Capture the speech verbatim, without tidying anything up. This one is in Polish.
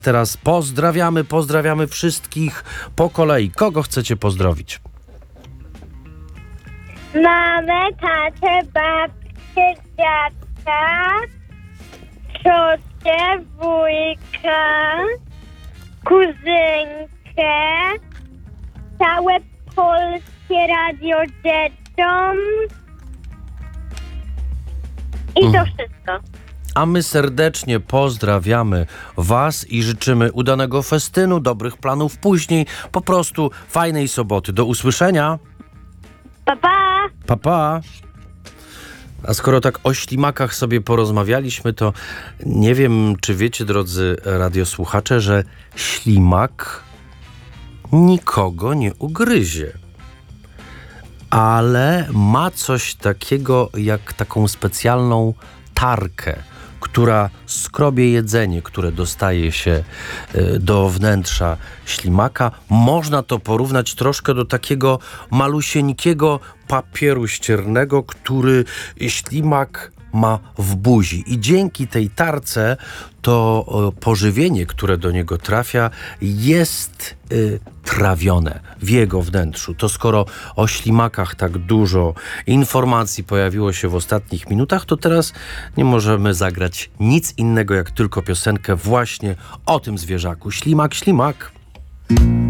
Teraz pozdrawiamy, pozdrawiamy wszystkich po kolei. Kogo chcecie pozdrowić? Mamę, tatę, babcię, dziadka, ciocię, wujka, kuzynkę, całe Polskie Radio dzieciom i to wszystko. A my serdecznie pozdrawiamy Was i życzymy udanego festynu, dobrych planów później, po prostu fajnej soboty. Do usłyszenia. Pa, pa! Pa, pa. A skoro tak o ślimakach sobie porozmawialiśmy, to nie wiem, czy wiecie, drodzy radiosłuchacze, że ślimak nikogo nie ugryzie. Ale ma coś takiego jak taką specjalną tarkę, która skrobie jedzenie, które dostaje się do wnętrza ślimaka. Można to porównać troszkę do takiego malusieńkiego papieru ściernego, który ślimak ma w buzi. I dzięki tej tarce to pożywienie, które do niego trafia, jest y, trawione w jego wnętrzu. To skoro o ślimakach tak dużo informacji pojawiło się w ostatnich minutach, to teraz nie możemy zagrać nic innego jak tylko piosenkę właśnie o tym zwierzaku. Ślimak, ślimak.